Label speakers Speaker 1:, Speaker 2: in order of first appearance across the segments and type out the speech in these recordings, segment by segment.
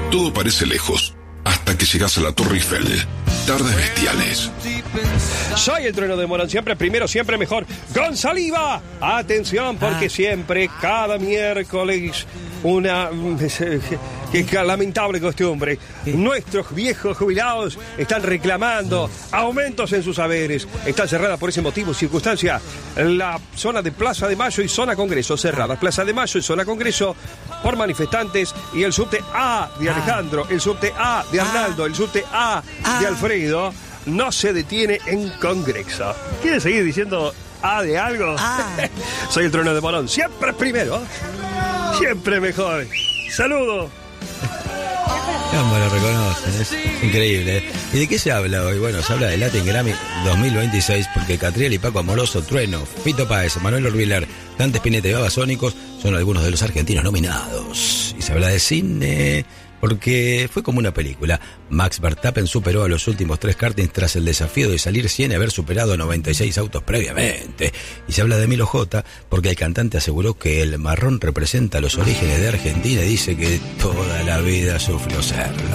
Speaker 1: Todo parece lejos, hasta que llegas a la Torre Eiffel. Tardes bestiales.
Speaker 2: Soy el trueno de Morón, siempre primero, siempre mejor. ¡Con saliva! Atención, porque siempre, cada miércoles, una lamentable costumbre. Nuestros viejos jubilados están reclamando aumentos en sus saberes. Está cerrada por ese motivo y circunstancia la zona de Plaza de Mayo y zona Congreso cerrada. Plaza de Mayo y zona Congreso por manifestantes, y el subte A de Alejandro, el subte A de Arnaldo, el subte A de Alfredo no se detiene en Congreso. ¿Quieres seguir diciendo A de algo? Soy el trueno de Morón, siempre primero, siempre mejor. Saludo.
Speaker 3: ¿Cómo lo reconocen? Es increíble. ¿Y de qué se habla hoy? Bueno, se habla del Latin Grammy 2026 porque Catriel y Paco Amoroso, Trueno, Fito Páez, Manuel Orbiler, Dante Spinetta y Babasónicos son algunos de los argentinos nominados. Y se habla de cine porque fue como una película. Max Verstappen superó a los últimos 3 kartings tras el desafío de salir 100 y haber superado a 96 autos previamente. Y se habla de Milo J porque el cantante aseguró que el marrón representa los orígenes de Argentina y dice que toda la vida sufrió serlo.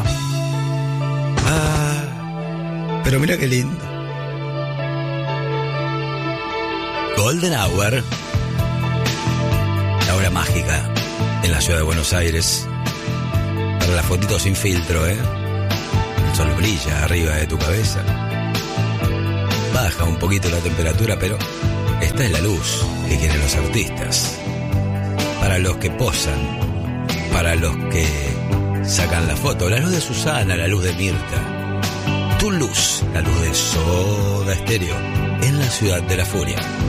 Speaker 3: Pero mira qué lindo. Golden Hour, la hora mágica en la ciudad de Buenos Aires. Para las fotitos sin filtro, El sol brilla arriba de tu cabeza. Baja un poquito la temperatura, pero esta es la luz que quieren los artistas. Para los que posan, para los que sacan la foto. La luz de Susana, la luz de Mirta. Tu luz, la luz de Soda Stereo, en la ciudad de la furia.